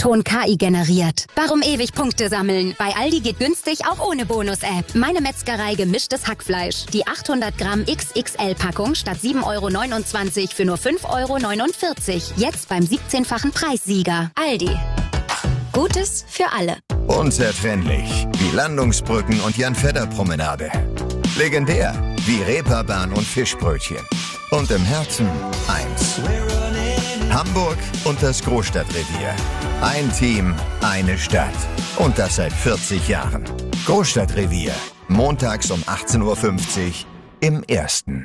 Ton KI generiert. Warum ewig Punkte sammeln? Bei Aldi geht günstig auch ohne Bonus-App. Meine Metzgerei gemischtes Hackfleisch. Die 800 Gramm XXL-Packung statt 7,29 € für nur 5,49 €. Jetzt beim 17-fachen Preissieger. Aldi. Gutes für alle. Unzertrennlich wie Landungsbrücken und Jan-Fedder-Promenade. Legendär wie Reeperbahn und Fischbrötchen. Und im Herzen eins. Hamburg und das Großstadtrevier. Ein Team, eine Stadt. Und das seit 40 Jahren. Großstadtrevier. Montags um 18:50 Uhr im Ersten.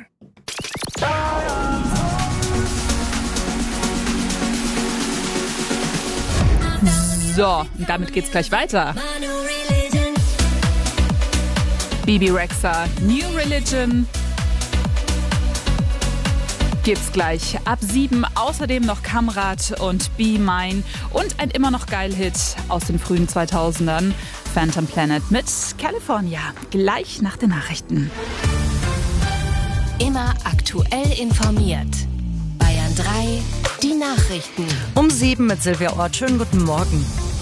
So, und damit geht's gleich weiter. Bebe Rexha, New Religion. Gibt's gleich ab 7. Außerdem noch Kamrat und Be Mine und ein immer noch geil Hit aus den frühen 2000ern, Phantom Planet mit California. Gleich nach den Nachrichten. Immer aktuell informiert. Bayern 3, die Nachrichten. Um 7 mit Silvia Ort. Schönen guten Morgen.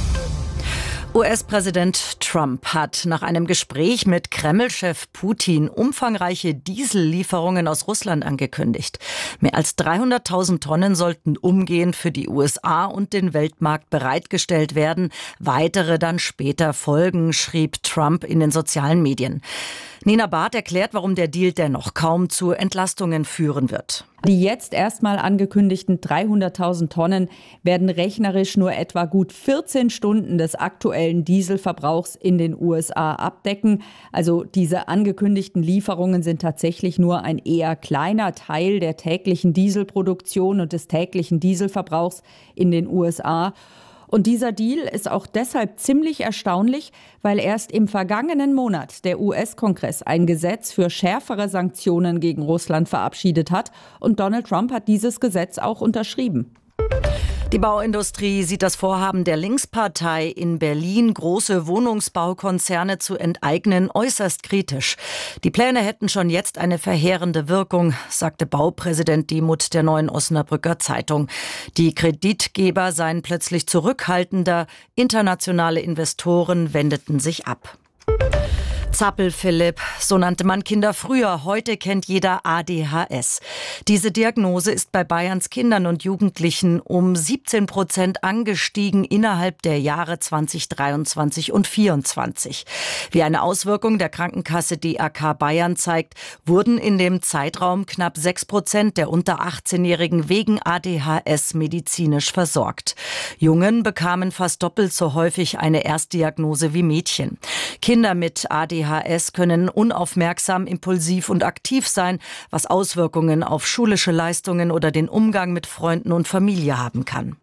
US-Präsident Trump hat nach einem Gespräch mit Kreml-Chef Putin umfangreiche Diesellieferungen aus Russland angekündigt. Mehr als 300.000 Tonnen sollten umgehend für die USA und den Weltmarkt bereitgestellt werden. Weitere dann später folgen, schrieb Trump in den sozialen Medien. Nina Barth erklärt, warum der Deal dennoch kaum zu Entlastungen führen wird. Die jetzt erstmal angekündigten 300.000 Tonnen werden rechnerisch nur etwa gut 14 Stunden des aktuellen Dieselverbrauchs in den USA abdecken. Also diese angekündigten Lieferungen sind tatsächlich nur ein eher kleiner Teil der täglichen Dieselproduktion und des täglichen Dieselverbrauchs in den USA. Und dieser Deal ist auch deshalb ziemlich erstaunlich, weil erst im vergangenen Monat der US-Kongress ein Gesetz für schärfere Sanktionen gegen Russland verabschiedet hat. Und Donald Trump hat dieses Gesetz auch unterschrieben. Die Bauindustrie sieht das Vorhaben der Linkspartei in Berlin, große Wohnungsbaukonzerne zu enteignen, äußerst kritisch. Die Pläne hätten schon jetzt eine verheerende Wirkung, sagte Baupräsident Demuth der Neuen Osnabrücker Zeitung. Die Kreditgeber seien plötzlich zurückhaltender, internationale Investoren wendeten sich ab. Zappel-Philipp, so nannte man Kinder früher. Heute kennt jeder ADHS. Diese Diagnose ist bei Bayerns Kindern und Jugendlichen um 17% angestiegen innerhalb der Jahre 2023 und 2024. Wie eine Auswirkung der Krankenkasse DAK Bayern zeigt, wurden in dem Zeitraum knapp 6% der unter 18-Jährigen wegen ADHS medizinisch versorgt. Jungen bekamen fast doppelt so häufig eine Erstdiagnose wie Mädchen. Kinder mit ADHS können unaufmerksam, impulsiv und aktiv sein, was Auswirkungen auf schulische Leistungen oder den Umgang mit Freunden und Familie haben kann.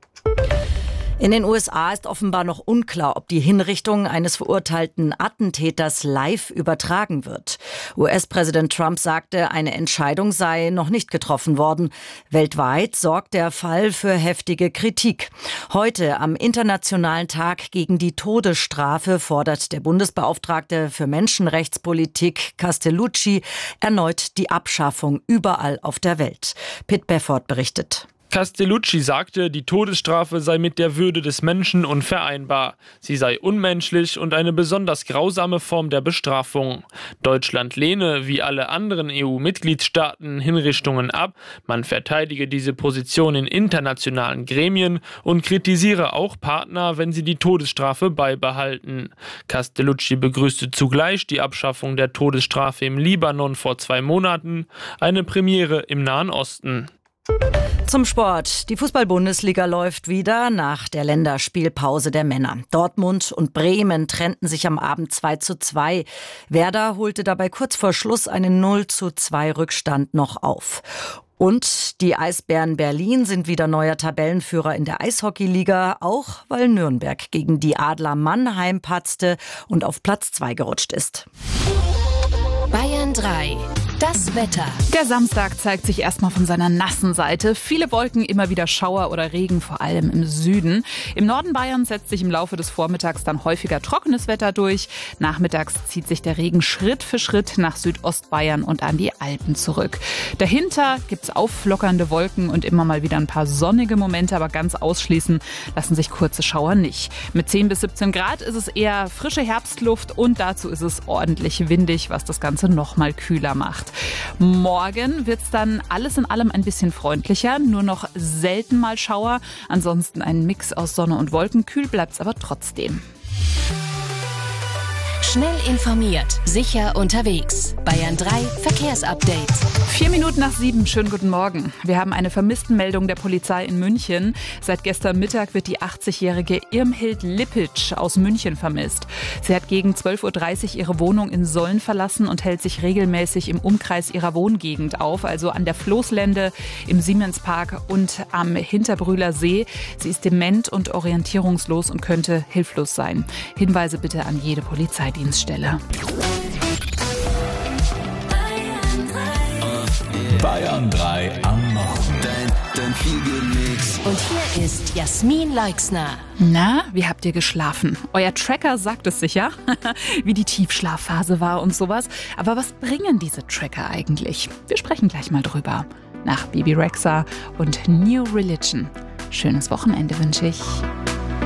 In den USA ist offenbar noch unklar, ob die Hinrichtung eines verurteilten Attentäters live übertragen wird. US-Präsident Trump sagte, eine Entscheidung sei noch nicht getroffen worden. Weltweit sorgt der Fall für heftige Kritik. Heute, am Internationalen Tag gegen die Todesstrafe, fordert der Bundesbeauftragte für Menschenrechtspolitik Castellucci erneut die Abschaffung überall auf der Welt. Pitt Befford berichtet. Castellucci sagte, die Todesstrafe sei mit der Würde des Menschen unvereinbar. Sie sei unmenschlich und eine besonders grausame Form der Bestrafung. Deutschland lehne, wie alle anderen EU-Mitgliedstaaten, Hinrichtungen ab. Man verteidige diese Position in internationalen Gremien und kritisiere auch Partner, wenn sie die Todesstrafe beibehalten. Castellucci begrüßte zugleich die Abschaffung der Todesstrafe im Libanon vor 2 Monaten, eine Premiere im Nahen Osten. Zum Sport. Die Fußball-Bundesliga läuft wieder nach der Länderspielpause der Männer. Dortmund und Bremen trennten sich am Abend 2:2. Werder holte dabei kurz vor Schluss einen 0:2 Rückstand noch auf. Und die Eisbären Berlin sind wieder neuer Tabellenführer in der Eishockeyliga, auch weil Nürnberg gegen die Adler Mannheim patzte und auf Platz 2 gerutscht ist. Bayern 3, Das Wetter. Der Samstag zeigt sich erstmal von seiner nassen Seite. Viele Wolken, immer wieder Schauer oder Regen, vor allem im Süden. Im Norden Bayerns setzt sich im Laufe des Vormittags dann häufiger trockenes Wetter durch. Nachmittags zieht sich der Regen Schritt für Schritt nach Südostbayern und an die Alpen zurück. Dahinter gibt's aufflockernde Wolken und immer mal wieder ein paar sonnige Momente, aber ganz ausschließen lassen sich kurze Schauer nicht. Mit 10 bis 17 Grad ist es eher frische Herbstluft und dazu ist es ordentlich windig, was das Ganze noch mal kühler macht. Morgen wird's dann alles in allem ein bisschen freundlicher, nur noch selten mal Schauer, ansonsten ein Mix aus Sonne und Wolken, kühl bleibt's aber trotzdem. Schnell informiert, sicher unterwegs. Bayern 3 Verkehrsupdate. 4 Minuten nach 7, schönen guten Morgen. Wir haben eine Vermisstenmeldung der Polizei in München. Seit gestern Mittag wird die 80-jährige Irmhild Lippitsch aus München vermisst. Sie hat gegen 12.30 Uhr ihre Wohnung in Solln verlassen und hält sich regelmäßig im Umkreis ihrer Wohngegend auf, also an der Floßlände, im Siemenspark und am Hinterbrühler See. Sie ist dement und orientierungslos und könnte hilflos sein. Hinweise bitte an jede Polizeidienststelle. Bayern 3 am Morgen. Dein Feel-Good-Mix. Und hier ist Jasmin Leixner. Na, wie habt ihr geschlafen? Euer Tracker sagt es sicher, wie die Tiefschlafphase war und sowas. Aber was bringen diese Tracker eigentlich? Wir sprechen gleich mal drüber. Nach Bebe Rexha und New Religion. Schönes Wochenende wünsche ich.